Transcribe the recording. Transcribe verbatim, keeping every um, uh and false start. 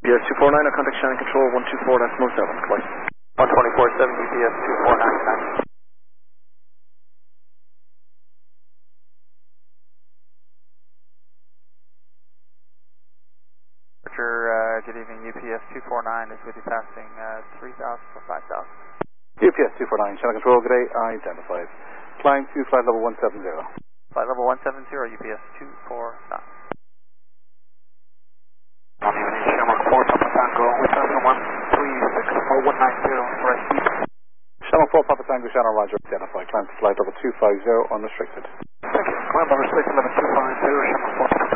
S two four nine, I'll contact Shannon Control one two four point seven. Goodbye. one twenty-four point seven, U P S two four nine. Roger, uh, good evening, U P S two four nine is with you passing uh, three thousand for five thousand. U P S two four nine, Shannon Control, good day, identified. Climb to flight level one seven zero. Flight level one seven zero, U P S two four nine. Good evening, Shamrock four, Papa Tango, with us on one three six four one nine zero, right east. Shamrock four, Papa Tango, Shannon Roger, identified. Climb to flight level two five zero, unrestricted. Thank you. Climb level six eleven two five zero, Shamrock four.